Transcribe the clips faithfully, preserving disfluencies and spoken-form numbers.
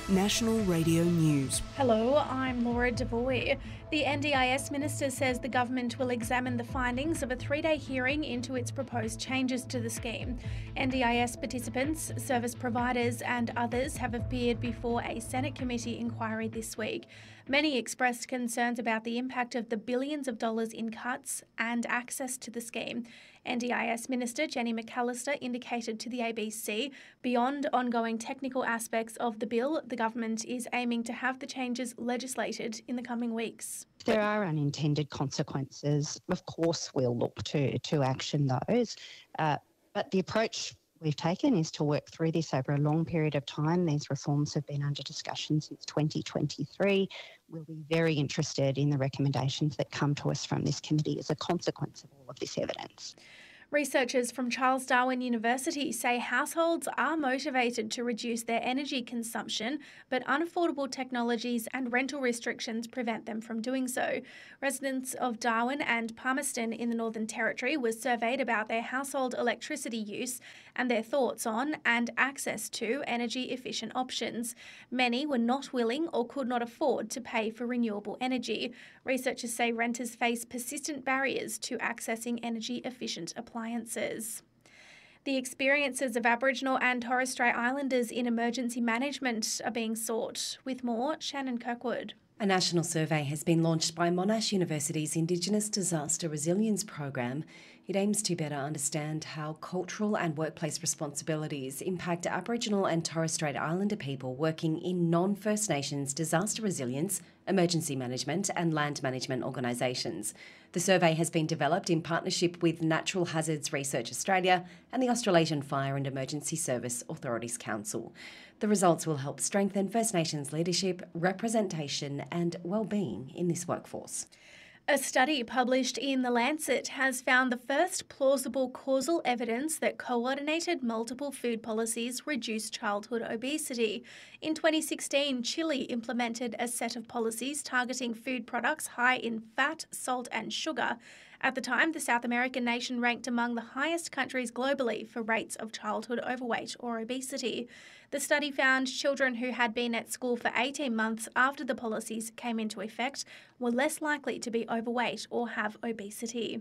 National Radio News. Hello, I'm Laura Devoy. The N D I S Minister says the government will examine the findings of a three-day hearing into its proposed changes to the scheme. N D I S participants, service providers and others have appeared before a Senate committee inquiry this week. Many expressed concerns about the impact of the billions of dollars in cuts and access to the scheme. N D I S Minister Jenny McAllister indicated to the A B C, beyond ongoing technical aspects of the bill, the government is aiming to have the changes legislated in the coming weeks. If there are unintended consequences, of course we'll look to, to action those. Uh, but the approach we've taken is to work through this over a long period of time. These reforms have been under discussion since twenty twenty-three. We'll be very interested in the recommendations that come to us from this committee as a consequence of all of this evidence. Researchers from Charles Darwin University say households are motivated to reduce their energy consumption, but unaffordable technologies and rental restrictions prevent them from doing so. Residents of Darwin and Palmerston in the Northern Territory were surveyed about their household electricity use and their thoughts on and access to energy-efficient options. Many were not willing or could not afford to pay for renewable energy. Researchers say renters face persistent barriers to accessing energy-efficient appliances. The experiences of Aboriginal and Torres Strait Islanders in emergency management are being sought. With more, Shannon Kirkwood. A national survey has been launched by Monash University's Indigenous Disaster Resilience Program. It aims to better understand how cultural and workplace responsibilities impact Aboriginal and Torres Strait Islander people working in non-First Nations disaster resilience, emergency management and land management organisations. The survey has been developed in partnership with Natural Hazards Research Australia and the Australasian Fire and Emergency Service Authorities Council. The results will help strengthen First Nations leadership, representation and well-being in this workforce. A study published in The Lancet has found the first plausible causal evidence that coordinated multiple food policies reduce childhood obesity. In twenty sixteen, Chile implemented a set of policies targeting food products high in fat, salt and sugar. At the time, the South American nation ranked among the highest countries globally for rates of childhood overweight or obesity. The study found children who had been at school for eighteen months after the policies came into effect were less likely to be overweight or have obesity.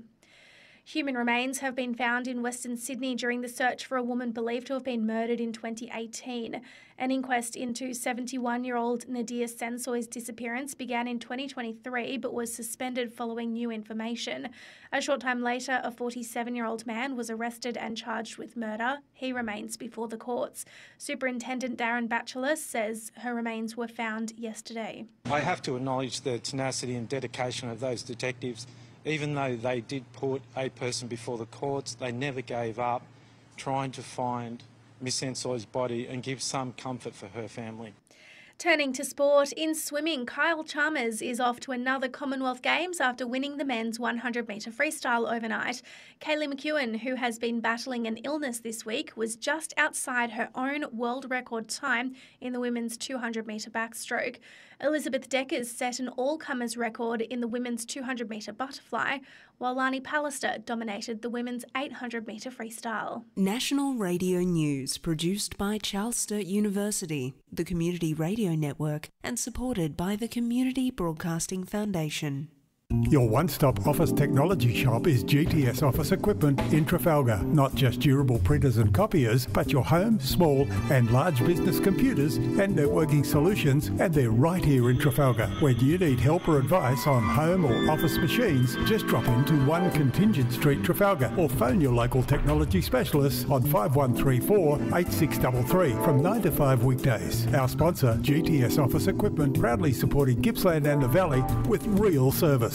Human remains have been found in Western Sydney during the search for a woman believed to have been murdered in twenty eighteen. An inquest into seventy-one-year-old Nadia Sensoy's disappearance began in twenty twenty-three but was suspended following new information. A short time later, a forty-seven-year-old man was arrested and charged with murder. He remains before the courts. Superintendent Darren Batchelor says her remains were found yesterday. I have to acknowledge the tenacity and dedication of those detectives. Even though they did put a person before the courts, they never gave up trying to find Miss Sensoy's body and give some comfort for her family. Turning to sport, in swimming, Kyle Chalmers is off to another Commonwealth Games after winning the men's one hundred metre freestyle overnight. Kaylee McEwen, who has been battling an illness this week, was just outside her own world record time in the women's two hundred metre backstroke. Elizabeth Deckers set an all-comers record in the women's two hundred metre butterfly, while Lani Pallister dominated the women's eight hundred metre freestyle. National Radio News, produced by Charles Sturt University, the Community Radio Network, and supported by the Community Broadcasting Foundation. Your one-stop office technology shop is G T S Office Equipment in Trafalgar. Not just durable printers and copiers, but your home, small and large business computers and networking solutions, and they're right here in Trafalgar. When you need help or advice on home or office machines, just drop into one Contingent Street, Trafalgar, or phone your local technology specialists on five one three four, eight six three three from nine to five weekdays. Our sponsor, G T S Office Equipment, proudly supporting Gippsland and the Valley with real service.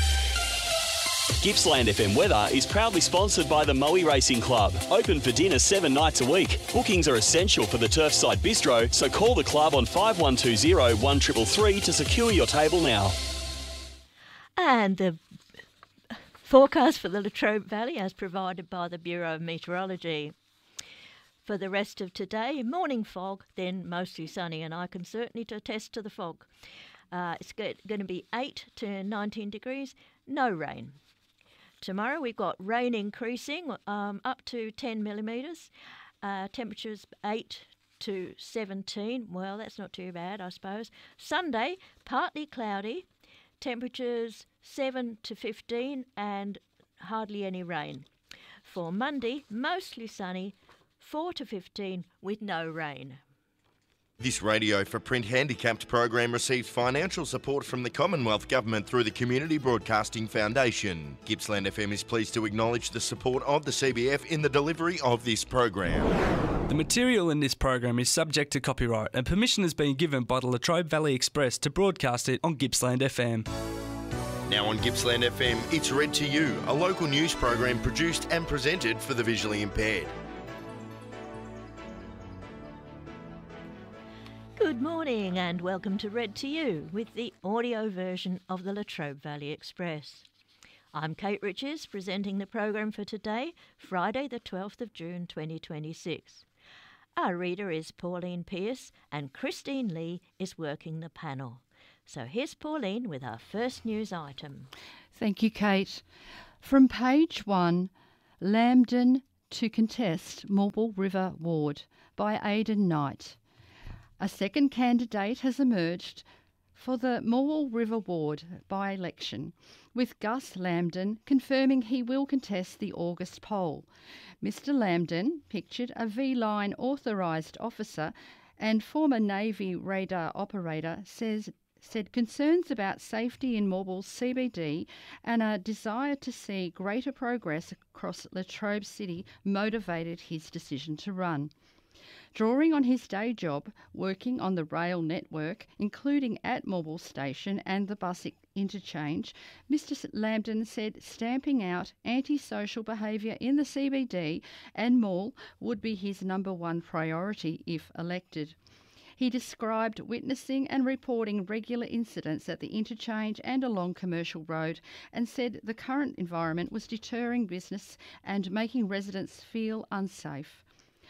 Gippsland F M Weather is proudly sponsored by the Moe Racing Club. Open for dinner seven nights a week. Bookings are essential for the Turfside Bistro, so call the club on five one two zero, one three three three to secure your table now. And the forecast for the Latrobe Valley as provided by the Bureau of Meteorology. For the rest of today, morning fog, then mostly sunny, and I can certainly attest to the fog. Uh, it's going to be eight to nineteen degrees, no rain. Tomorrow we've got rain increasing um, up to ten millimetres, uh, temperatures eight to seventeen. Well, that's not too bad, I suppose. Sunday, partly cloudy, temperatures seven to fifteen and hardly any rain. For Monday, mostly sunny, four to fifteen with no rain. This Radio for Print Handicapped program receives financial support from the Commonwealth Government through the Community Broadcasting Foundation. Gippsland F M is pleased to acknowledge the support of the C B F in the delivery of this program. The material in this program is subject to copyright and permission has been given by the Latrobe Valley Express to broadcast it on Gippsland F M. Now on Gippsland F M, it's Read to You, a local news program produced and presented for the visually impaired. Good morning and welcome to Read to You with the audio version of the Latrobe Valley Express. I'm Kate Riches presenting the program for today, Friday the twelfth of June twenty twenty-six. Our reader is Pauline Pearce and Christine Lee is working the panel. So here's Pauline with our first news item. Thank you, Kate. From page one, Lambden to contest Morwell River Ward by Aidan Knight. A second candidate has emerged for the Morwell River Ward by-election, with Gus Lambden confirming he will contest the August poll. Mister Lambden, pictured a V-line authorised officer and former Navy radar operator, says said concerns about safety in Morwell's C B D and a desire to see greater progress across Latrobe City motivated his decision to run. Drawing on his day job working on the rail network, including at Morwell Station and the bus interchange, Mister Lambden said stamping out antisocial behaviour in the C B D and Morwell would be his number one priority if elected. He described witnessing and reporting regular incidents at the interchange and along Commercial Road and said the current environment was deterring business and making residents feel unsafe.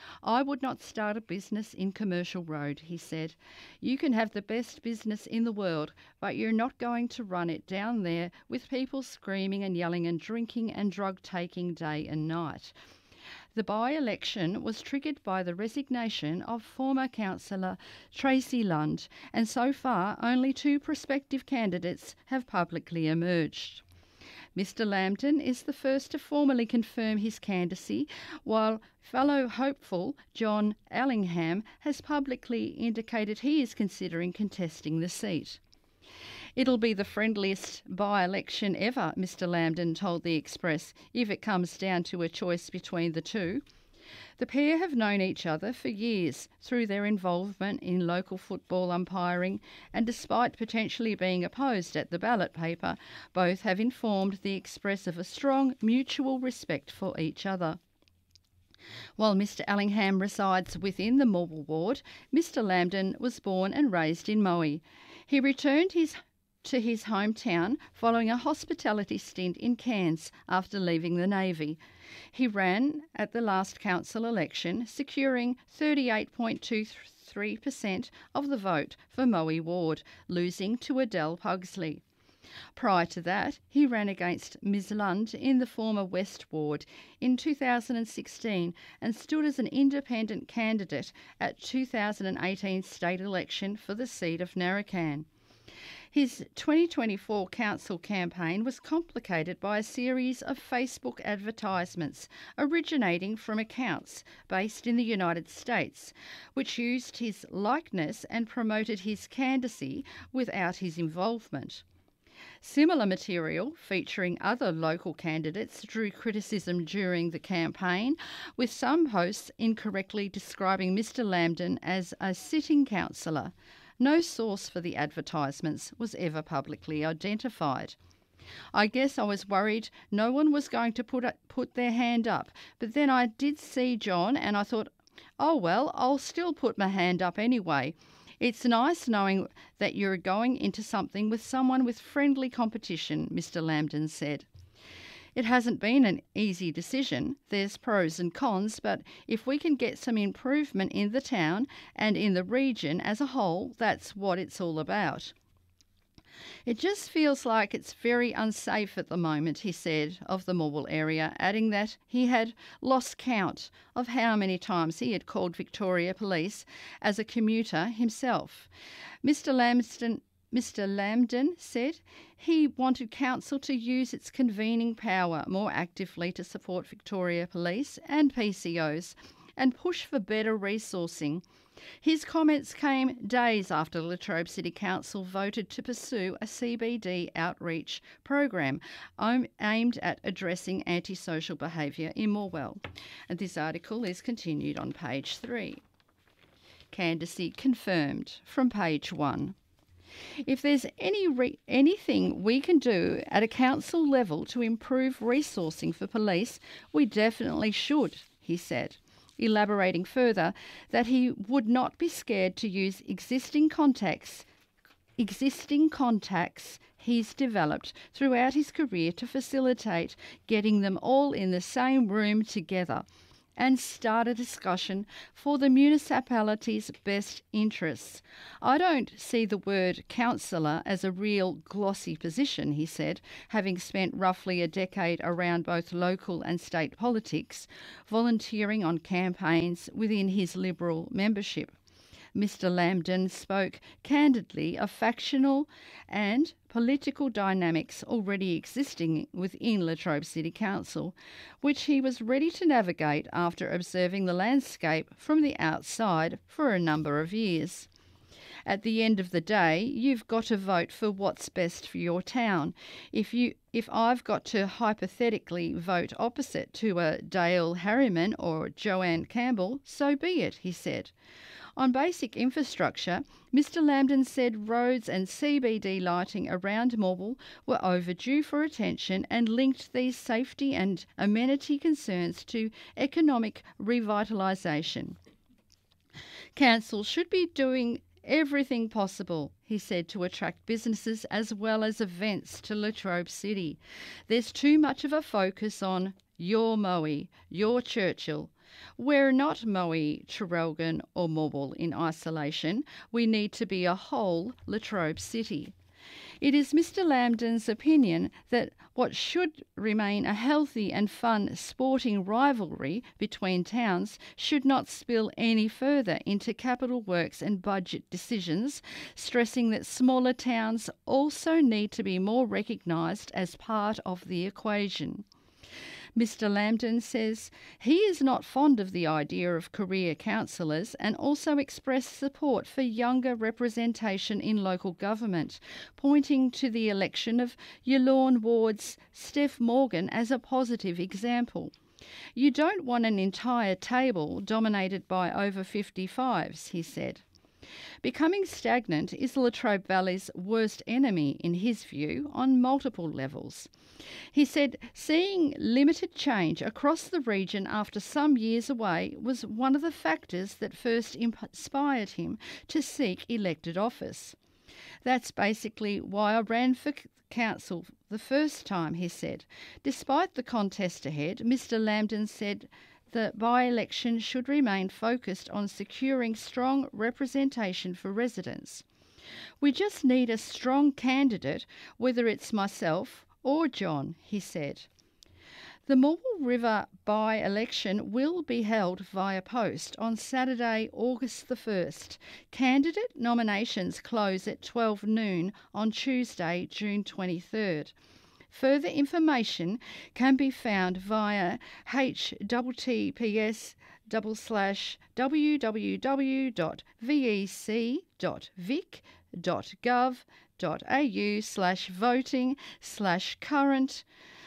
I would not start a business in Commercial Road, he said. You can have the best business in the world, but you're not going to run it down there with people screaming and yelling and drinking and drug-taking day and night. The by-election was triggered by the resignation of former councillor Tracy Lund, and so far only two prospective candidates have publicly emerged. Mister Lambden is the first to formally confirm his candidacy, while fellow hopeful John Allingham has publicly indicated he is considering contesting the seat. It'll be the friendliest by-election ever, Mister Lambden told the Express, if it comes down to a choice between the two. The pair have known each other for years through their involvement in local football umpiring, and despite potentially being opposed at the ballot paper, both have informed the Express of a strong mutual respect for each other. While Mister Allingham resides within the Morwell ward, Mister Lambden was born and raised in Moe. He returned his to his hometown following a hospitality stint in Cairns after leaving the Navy. He ran at the last council election, securing thirty-eight point two three percent of the vote for Moe Ward, losing to Adele Pugsley. Prior to that, he ran against Miz Lund in the former West Ward in two thousand sixteen and stood as an independent candidate at two thousand eighteen state election for the seat of Narrachan. His twenty twenty-four council campaign was complicated by a series of Facebook advertisements originating from accounts based in the United States, which used his likeness and promoted his candidacy without his involvement. Similar material featuring other local candidates drew criticism during the campaign, with some posts incorrectly describing Mister Lambden as a sitting councillor. No source for the advertisements was ever publicly identified. I guess I was worried no one was going to put put their hand up, but then I did see John and I thought, oh well, I'll still put my hand up anyway. It's nice knowing that you're going into something with someone with friendly competition, Mister Lambden said. It hasn't been an easy decision. There's pros and cons, but if we can get some improvement in the town and in the region as a whole, that's what it's all about. It just feels like it's very unsafe at the moment, he said, of the Morwell area, adding that he had lost count of how many times he had called Victoria Police as a commuter himself. Mister Lambston Mister Lambden said he wanted council to use its convening power more actively to support Victoria Police and P C Os and push for better resourcing. His comments came days after Latrobe City Council voted to pursue a C B D outreach program aimed at addressing antisocial behaviour in Morwell. And this article is continued on page three. Candidacy confirmed from page one. If there's any re- anything we can do at a council level to improve resourcing for police, we definitely should, he said, elaborating further that he would not be scared to use existing contacts existing contacts he's developed throughout his career to facilitate getting them all in the same room together and start a discussion for the municipality's best interests. I don't see the word councillor as a real glossy position, he said, having spent roughly a decade around both local and state politics, volunteering on campaigns within his Liberal membership. Mister Lambden spoke candidly of factional and political dynamics already existing within Latrobe City Council, which he was ready to navigate after observing the landscape from the outside for a number of years. At the end of the day, you've got to vote for what's best for your town. If you, if I've got to hypothetically vote opposite to a Dale Harriman or Joanne Campbell, so be it, he said. On basic infrastructure, Mister Lambden said roads and C B D lighting around Morwell were overdue for attention and linked these safety and amenity concerns to economic revitalisation. Council should be doing everything possible, he said, to attract businesses as well as events to Latrobe City. There's too much of a focus on your Moe, your Churchill. We're not Moe, Traralgon or Morwell in isolation. We need to be a whole Latrobe City. It is Mister Lambden's opinion that what should remain a healthy and fun sporting rivalry between towns should not spill any further into capital works and budget decisions, stressing that smaller towns also need to be more recognised as part of the equation. Mister Lambden says he is not fond of the idea of career councillors and also expressed support for younger representation in local government, pointing to the election of Yallourn Ward's Steph Morgan as a positive example. You don't want an entire table dominated by over fifty-fives, he said. Becoming stagnant is Latrobe Valley's worst enemy, in his view, on multiple levels. He said seeing limited change across the region after some years away was one of the factors that first inspired him to seek elected office. That's basically why I ran for council the first time, he said. Despite the contest ahead, Mister Lambden said the by-election should remain focused on securing strong representation for residents. We just need a strong candidate, whether it's myself or John, he said. The Morwell River by-election will be held via post on Saturday, August the first. Candidate nominations close at twelve noon on Tuesday, June twenty-third. Further information can be found via h t t p s double slash w w w dot v e c dot vic dot gov dot a u slash voting slash current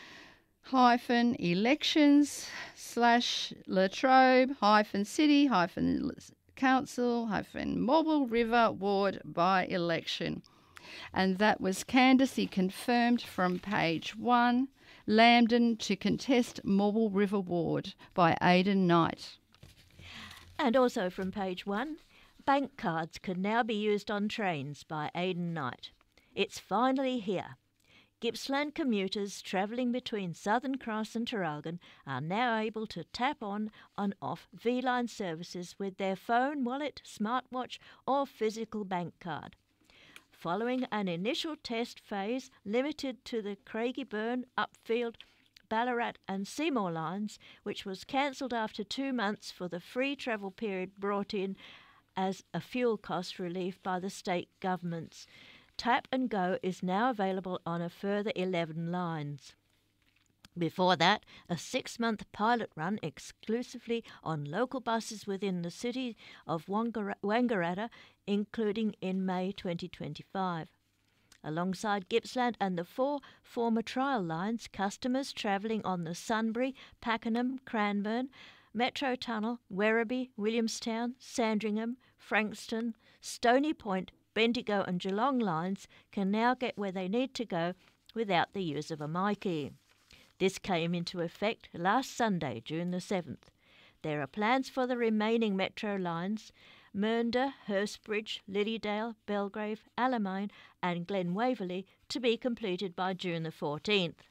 hyphen elections slash Latrobe hyphen city hyphen council hyphen Morwell River ward by election. And that was candidacy confirmed from page one, Lambden to contest Morwell River ward by Aidan Knight. And also from page one, bank cards can now be used on trains by Aidan Knight. It's finally here. Gippsland commuters travelling between Southern Cross and Traralgon are now able to tap on and off V-Line services with their phone, wallet, smartwatch or physical bank card. following an initial test phase limited to the Craigieburn, Upfield, Ballarat and Seymour lines, which was cancelled after two months for the free travel period brought in as a fuel cost relief by the state governments. Tap and Go is now available on a further eleven lines. Before that, a six-month pilot run exclusively on local buses within the city of Wangara- Wangaratta, including in May twenty twenty-five. Alongside Gippsland and the four former trial lines, customers travelling on the Sunbury, Pakenham, Cranbourne, Metro Tunnel, Werribee, Williamstown, Sandringham, Frankston, Stony Point, Bendigo and Geelong lines can now get where they need to go without the use of a Myki. This came into effect last Sunday, June the seventh. There are plans for the remaining metro lines, Mernda, Hurstbridge, Lilydale, Belgrave, Alamein and Glen Waverley, to be completed by June the fourteenth.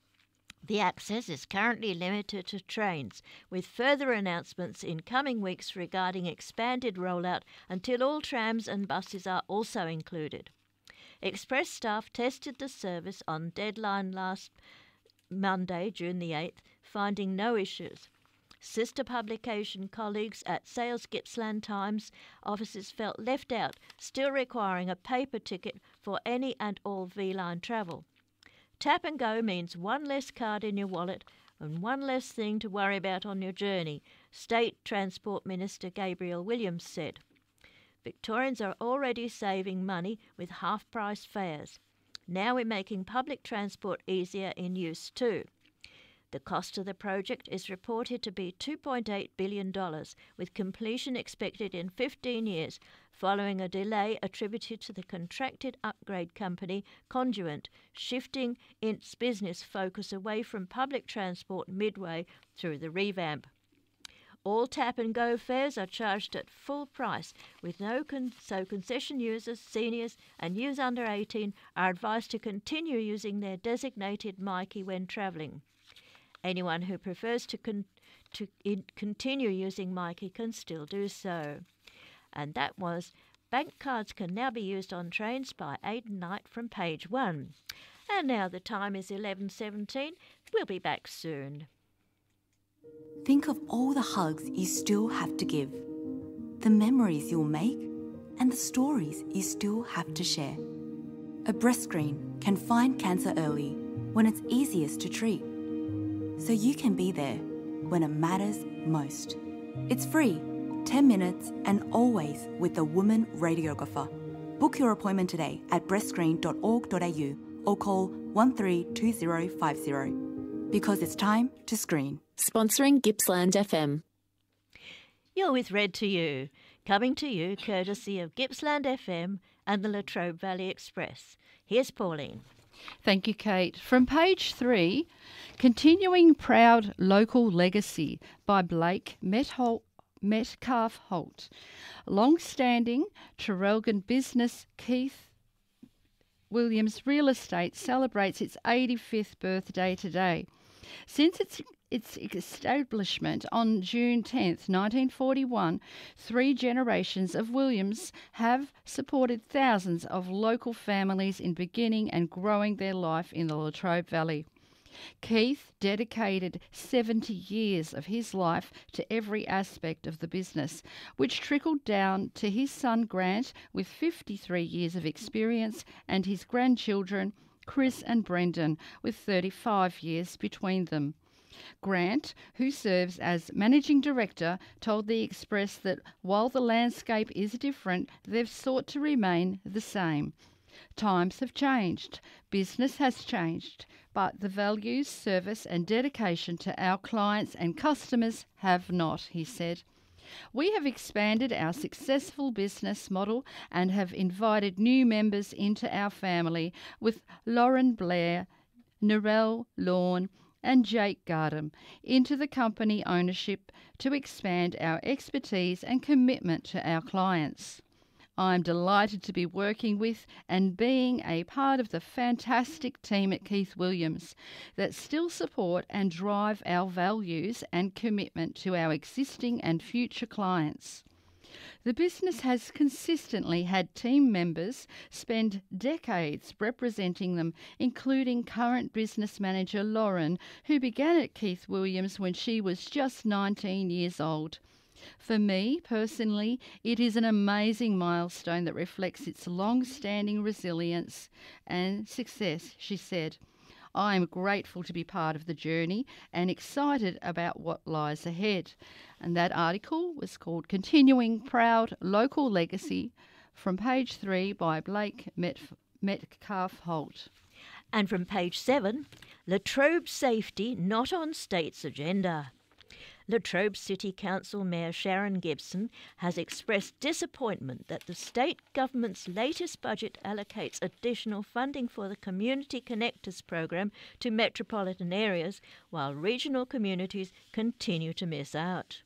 The access is currently limited to trains, with further announcements in coming weeks regarding expanded rollout until all trams and buses are also included. Express staff tested the service on deadline last Monday, June the eighth, finding no issues. Sister publication colleagues at Sales Gippsland Times offices felt left out, still requiring a paper ticket for any and all V-Line travel. Tap and Go means one less card in your wallet and one less thing to worry about on your journey, State Transport Minister Gabriel Williams said. Victorians are already saving money with half-price fares. Now we're making public transport easier in use too. The cost of the project is reported to be two point eight billion dollars, with completion expected in fifteen years, following a delay attributed to the contracted upgrade company, Conduent, shifting its business focus away from public transport midway through the revamp. All Tap and Go fares are charged at full price, with no con- so concession users, seniors and youths under eighteen are advised to continue using their designated Myki when travelling. Anyone who prefers to, con- to in- continue using Myki can still do so. And that was Bank cards can now be used on trains by Aidan Knight from page one. And now the time is eleven seventeen. We'll be back soon. Think of all the hugs you still have to give, the memories you'll make, and the stories you still have to share. A breast screen can find cancer early when it's easiest to treat, so you can be there when it matters most. It's free, ten minutes, and always with a woman radiographer. Book your appointment today at breast screen dot org dot a u or call one three two zero five zero, because it's time to screen. Sponsoring Gippsland F M. You're with Read to You, coming to you courtesy of Gippsland F M and the Latrobe Valley Express. Here's Pauline. Thank you, Kate. From page three, Continuing Proud Local Legacy by Blake Methol- Metcalf Holt. Long-standing Traralgon business Keith Williams Real Estate celebrates its eighty-fifth birthday today. Since its its establishment on June tenth, nineteen forty-one, three generations of Williams have supported thousands of local families in beginning and growing their life in the Latrobe Valley. Keith dedicated seventy years of his life to every aspect of the business, which trickled down to his son Grant with fifty-three years of experience and his grandchildren Chris and Brendan with thirty-five years between them. Grant, who serves as Managing Director, told the Express that while the landscape is different, they've sought to remain the same. Times have changed, business has changed, but the values, service and dedication to our clients and customers have not, he said. We have expanded our successful business model and have invited new members into our family with Lauren Blair, Narelle Lawn and Jake Gardam into the company ownership to expand our expertise and commitment to our clients. I'm delighted to be working with and being a part of the fantastic team at Keith Williams that still support and drive our values and commitment to our existing and future clients. The business has consistently had team members spend decades representing them, including current business manager Lauren, who began at Keith Williams when she was just nineteen years old. For me, personally, it is an amazing milestone that reflects its long-standing resilience and success, she said. I am grateful to be part of the journey and excited about what lies ahead. And that article was called Continuing Proud Local Legacy from page three by Blake Metf- Metcalf-Holt. And from page seven, Latrobe safety not on state's agenda. Latrobe City Council Mayor Sharon Gibson has expressed disappointment that the state government's latest budget allocates additional funding for the Community Connectors program to metropolitan areas, while regional communities continue to miss out.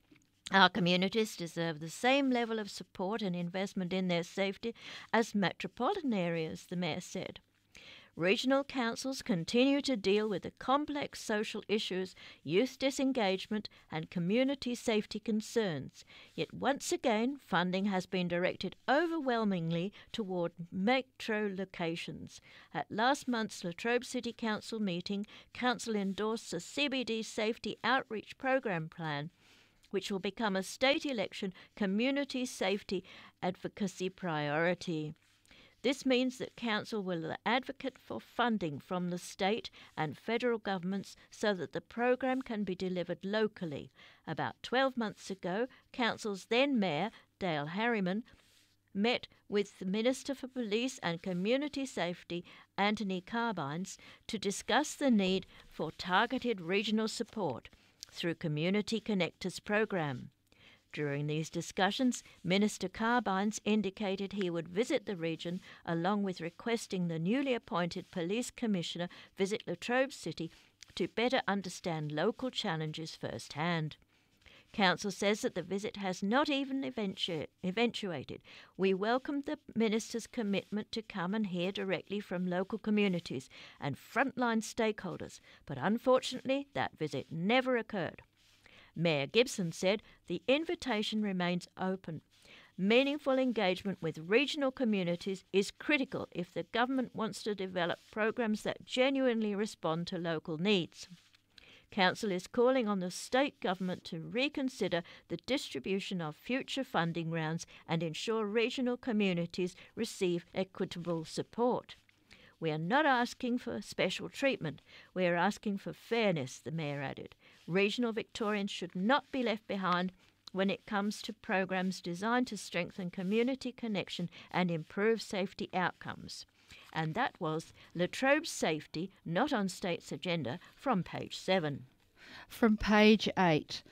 Our communities deserve the same level of support and investment in their safety as metropolitan areas, the Mayor said. Regional councils continue to deal with the complex social issues, youth disengagement and community safety concerns. Yet once again, funding has been directed overwhelmingly toward metro locations. At last month's Latrobe City Council meeting, Council endorsed a C B D Safety Outreach Program Plan, which will become a state election community safety advocacy priority. This means that Council will advocate for funding from the state and federal governments so that the program can be delivered locally. About twelve months ago, Council's then Mayor, Dale Harriman, met with the Minister for Police and Community Safety, Anthony Carbines, to discuss the need for targeted regional support through Community Connectors program. During these discussions, Minister Carbines indicated he would visit the region along with requesting the newly appointed Police Commissioner visit Latrobe City to better understand local challenges firsthand. Council says that the visit has not even eventu- eventuated. We welcome the Minister's commitment to come and hear directly from local communities and frontline stakeholders, but unfortunately that visit never occurred. Mayor Gibson said the invitation remains open. Meaningful engagement with regional communities is critical if the government wants to develop programs that genuinely respond to local needs. Council is calling on the state government to reconsider the distribution of future funding rounds and ensure regional communities receive equitable support. We are not asking for special treatment. We are asking for fairness, the Mayor added. Regional Victorians should not be left behind when it comes to programs designed to strengthen community connection and improve safety outcomes. And that was Latrobe Safety, not on state's agenda, from page seven. From page eight,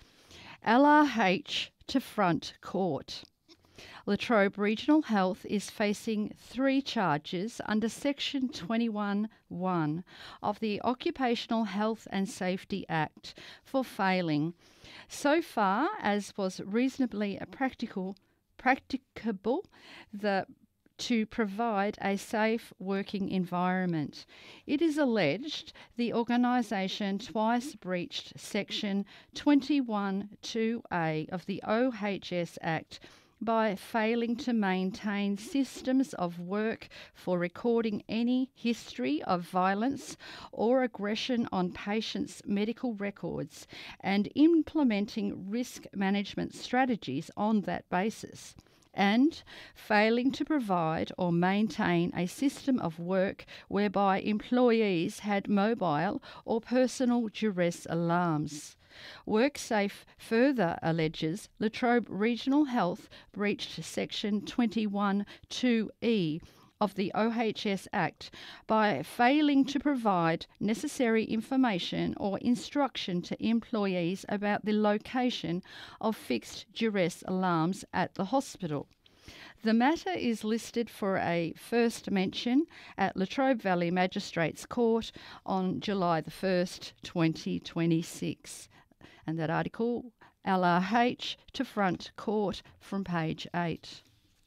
L R H to front court. Latrobe Regional Health is facing three charges under Section twenty-one one of the Occupational Health and Safety Act for failing, so far as was reasonably practical, practicable, the to provide a safe working environment. It is alleged the organisation twice breached Section twenty-one two A of the O H S Act by failing to maintain systems of work for recording any history of violence or aggression on patients' medical records and implementing risk management strategies on that basis, and failing to provide or maintain a system of work whereby employees had mobile or personal duress alarms. WorkSafe further alleges Latrobe Regional Health breached Section twenty-one two E of the O H S Act by failing to provide necessary information or instruction to employees about the location of fixed duress alarms at the hospital. The matter is listed for a first mention at Latrobe Valley Magistrates Court on July the first, twenty twenty-six. And that article, L R H to front court, from page eight.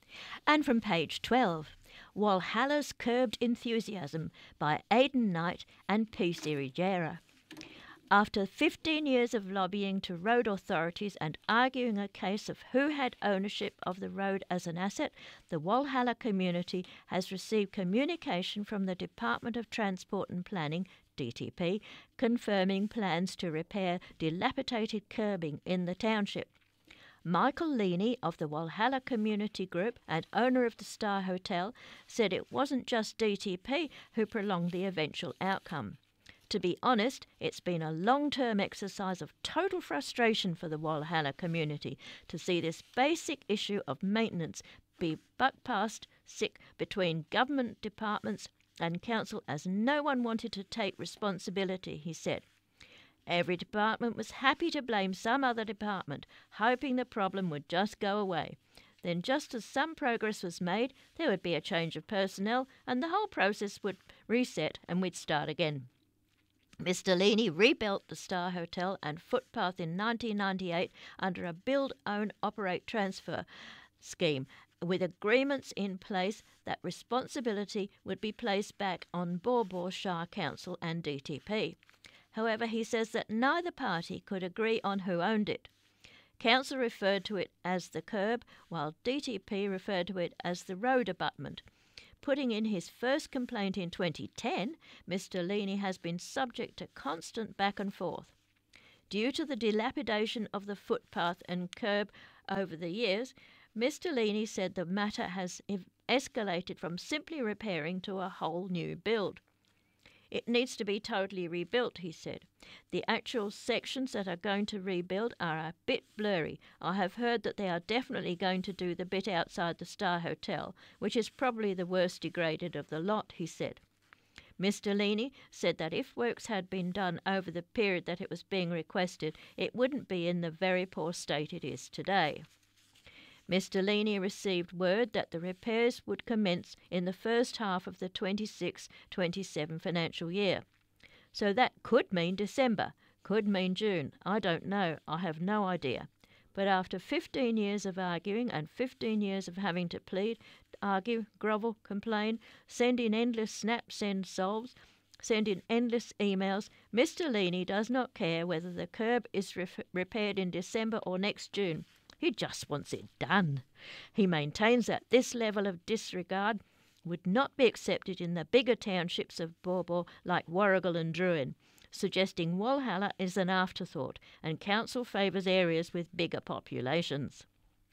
And from page twelve, Walhalla's Curbed Enthusiasm by Aidan Knight and P. Sirigera. After fifteen years of lobbying to road authorities and arguing a case of who had ownership of the road as an asset, the Walhalla community has received communication from the Department of Transport and Planning, D T P, confirming plans to repair dilapidated curbing in the township. Michael Leaney of the Walhalla Community Group and owner of the Star Hotel said it wasn't just D T P who prolonged the eventual outcome. To be honest, it's been a long-term exercise of total frustration for the Walhalla community to see this basic issue of maintenance be buck past sick between government departments and council as no one wanted to take responsibility, he said. Every department was happy to blame some other department, hoping the problem would just go away. Then just as some progress was made, there would be a change of personnel and the whole process would reset and we'd start again. Mister Leaney rebuilt the Star Hotel and footpath in nineteen ninety-eight under a build, own, operate, transfer scheme, with agreements in place that responsibility would be placed back on Baw Baw Shire Council and D T P. However, he says that neither party could agree on who owned it. Council referred to it as the curb, while D T P referred to it as the road abutment. Putting in his first complaint in twenty ten, Mister Leaney has been subject to constant back and forth. Due to the dilapidation of the footpath and curb over the years, Mister Leaney said the matter has escalated from simply repairing to a whole new build. It needs to be totally rebuilt, he said. The actual sections that are going to rebuild are a bit blurry. I have heard that they are definitely going to do the bit outside the Star Hotel, which is probably the worst degraded of the lot, he said. Mister Leaney said that if works had been done over the period that it was being requested, it wouldn't be in the very poor state it is today. Mister Leaney received word that the repairs would commence in the first half of the twenty-six twenty-seven financial year. So that could mean December, could mean June. I don't know. I have no idea. But after fifteen years of arguing and fifteen years of having to plead, argue, grovel, complain, send in endless snap send solves, send in endless emails, Mister Leaney does not care whether the curb is re- repaired in December or next June. He just wants it done. He maintains that this level of disregard would not be accepted in the bigger townships of Baw Baw like Warrigal and Druin, suggesting Walhalla is an afterthought and council favours areas with bigger populations.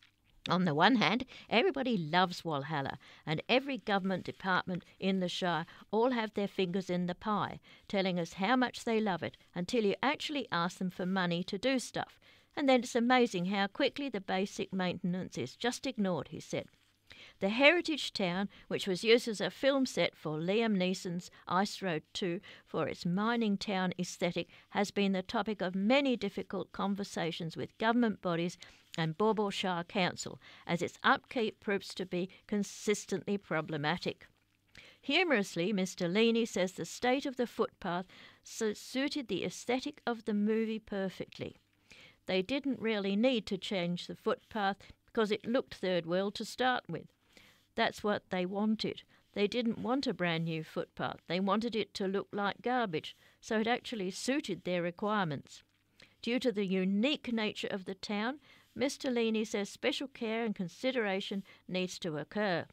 On the one hand, everybody loves Walhalla, and every government department in the Shire all have their fingers in the pie, telling us how much they love it until you actually ask them for money to do stuff. And then it's amazing how quickly the basic maintenance is just ignored, he said. The heritage town, which was used as a film set for Liam Neeson's Ice Road two for its mining town aesthetic, has been the topic of many difficult conversations with government bodies and Baw Baw Shire Council, as its upkeep proves to be consistently problematic. Humorously, Mister Leaney says the state of the footpath suited the aesthetic of the movie perfectly. They didn't really need to change the footpath because it looked third world to start with. That's what they wanted. They didn't want a brand new footpath. They wanted it to look like garbage, so it actually suited their requirements. Due to the unique nature of the town, Mister Leaney says special care and consideration needs to occur.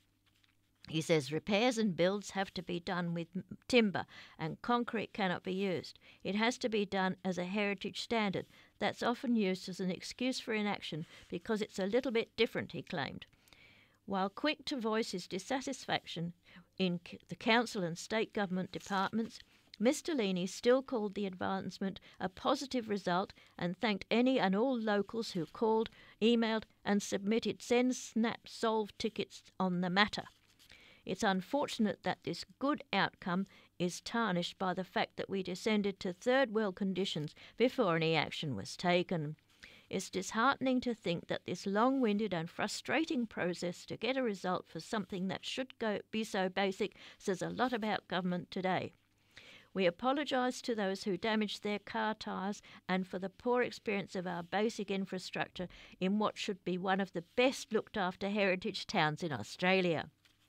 He says repairs and builds have to be done with timber and concrete cannot be used. It has to be done as a heritage standard. That's often used as an excuse for inaction because it's a little bit different, he claimed. While quick to voice his dissatisfaction in the council and state government departments, Mister Leaney still called the advancement a positive result and thanked any and all locals who called, emailed and submitted Send Snap Solve tickets on the matter. It's unfortunate that this good outcome is tarnished by the fact that we descended to third world conditions before any action was taken. It's disheartening to think that this long-winded and frustrating process to get a result for something that should go, be so basic says a lot about government today. We apologise to those who damaged their car tyres and for the poor experience of our basic infrastructure in what should be one of the best looked after heritage towns in Australia.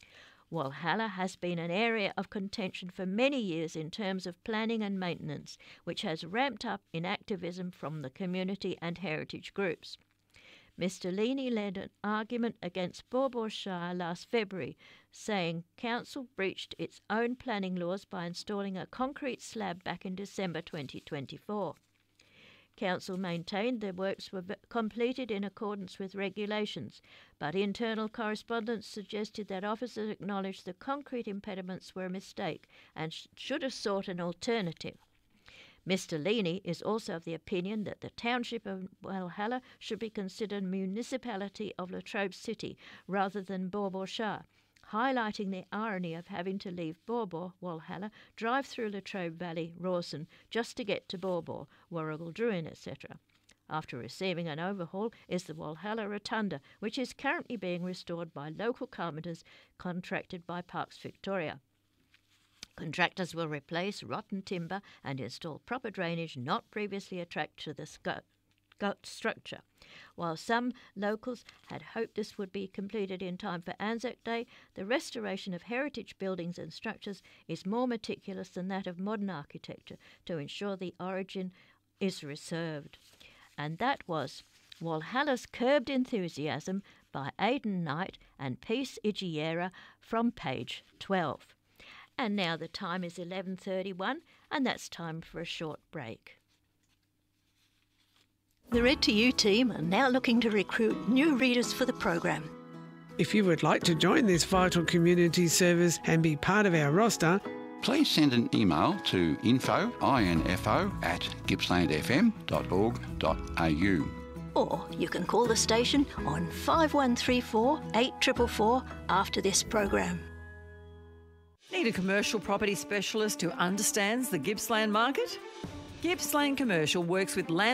Walhalla has been an area of contention for many years in terms of planning and maintenance, which has ramped up in activism from the community and heritage groups. Mister Leaney led an argument against Baw Baw Shire last February, saying council breached its own planning laws by installing a concrete slab back in December twenty twenty-four. Council maintained the works were completed in accordance with regulations, but internal correspondence suggested that officers acknowledged the concrete impediments were a mistake and sh- should have sought an alternative. Mister Leaney is also of the opinion that the township of Walhalla should be considered municipality of Latrobe City rather than Baw Baw Shire, highlighting the irony of having to leave Baw Baw, Walhalla, drive through Latrobe Valley, Rawson, just to get to Baw Baw, Warrigal Druin, et cetera. After receiving an overhaul is the Walhalla Rotunda, which is currently being restored by local carpenters contracted by Parks Victoria. Contractors will replace rotten timber and install proper drainage not previously attached to the scu- scu- structure. While some locals had hoped this would be completed in time for Anzac Day, the restoration of heritage buildings and structures is more meticulous than that of modern architecture to ensure the origin is reserved. And that was Walhalla's Curbed Enthusiasm by Aidan Knight and Peace Igiera from page twelve. And now the time is eleven thirty-one, and that's time for a short break. The Read to You team are now looking to recruit new readers for the program. If you would like to join this vital community service and be part of our roster, please send an email to info, info at gippsland f m dot org dot a u. Or you can call the station on five one three four, eight four four four after this program. Need a commercial property specialist who understands the Gippsland market? Gippsland Commercial works with land